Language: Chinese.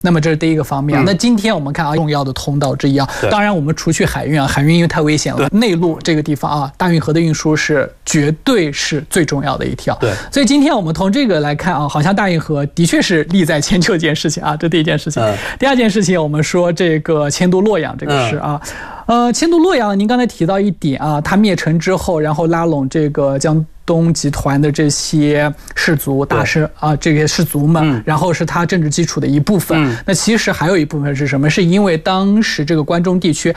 那么这是第一个方面。那今天我们看啊，重要的通道之一啊，当然我们除去海运啊，海运因为太危险了，内陆这个地方啊，大运河的运输是绝对是最重要的一条。 对， 所以今天我们从这个来看啊，好像大运河的确是利在千秋这件事情啊，这第一件事情。第二件事情，我们说这个迁都洛阳这个事啊，迁都洛阳，您刚才提到一点啊，它灭城之后，然后拉拢这个江东集团的这些士族大士啊，这些士族们，然后是他政治基础的一部分。那其实还有一部分是什么？是因为当时这个关中地区